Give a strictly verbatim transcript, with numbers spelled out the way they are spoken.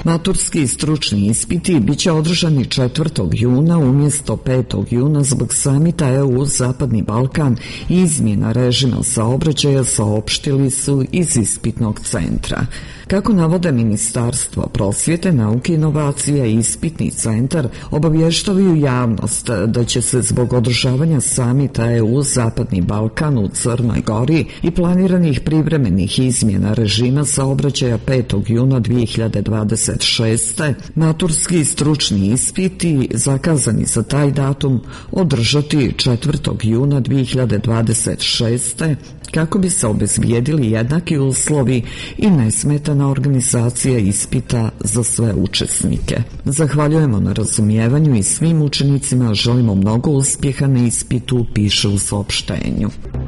Maturski stručni ispiti biće održani četvrtog juna umjesto petog juna zbog samita E U Zapadni Balkan i izmjena režima saobraćaja, saopštili su iz ispitnog centra. Kako navode Ministarstvo prosvjete, nauke i inovacija i ispitni centar obavještavaju javnost da će se zbog održavanja samita E U Zapadni Balkan u Crnoj Gori i planiranih privremenih izmjena režima saobraćaja petog juna dvije hiljade dvadeset šeste. maturski stručni ispiti zakazani za taj datum održati četvrtog juna dvije hiljade dvadeset šeste. kako bi se obezbijedili jednaki uslovi i nesmetana organizacija ispita za sve učesnike. Zahvaljujemo na razumijevanju i svim učenicima želimo mnogo uspjeha na ispitu, piše u saopštenju.